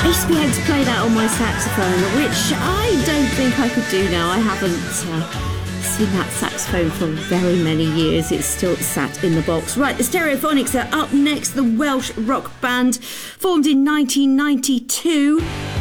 I used to be able to play that on my saxophone, which I don't think I could do now. I haven't seen that saxophone for very many years. It's still sat in the box. Right, the Stereophonics are up next. The Welsh rock band formed in 1992.